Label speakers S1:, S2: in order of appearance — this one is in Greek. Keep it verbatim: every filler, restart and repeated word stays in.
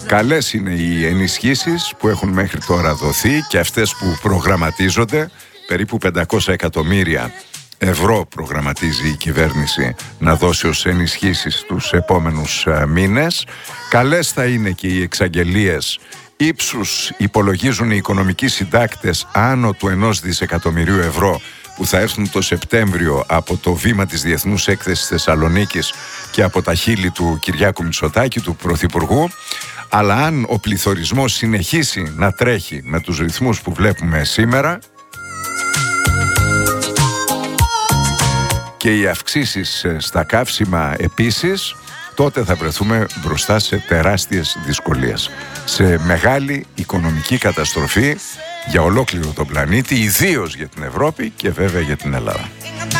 S1: Καλές είναι οι ενισχύσεις που έχουν μέχρι τώρα δοθεί και αυτές που προγραμματίζονται. Περίπου πεντακόσια εκατομμύρια ευρώ προγραμματίζει η κυβέρνηση να δώσει ως ενισχύσεις τους επόμενους μήνες. Καλές θα είναι και οι εξαγγελίες ύψους, υπολογίζουν οι οικονομικοί συντάκτες, άνω του ενός δισεκατομμυρίου ευρώ που θα έρθουν το Σεπτέμβριο από το βήμα της Διεθνούς Έκθεσης Θεσσαλονίκης και από τα χείλη του Κυριάκου Μητσοτάκη, του Πρωθυπουργού. Αλλά αν ο πληθωρισμός συνεχίσει να τρέχει με τους ρυθμούς που βλέπουμε σήμερα και οι αυξήσεις στα καύσιμα επίσης, τότε θα βρεθούμε μπροστά σε τεράστιες δυσκολίες, σε μεγάλη οικονομική καταστροφή για ολόκληρο τον πλανήτη, ιδίως για την Ευρώπη και βέβαια για την Ελλάδα.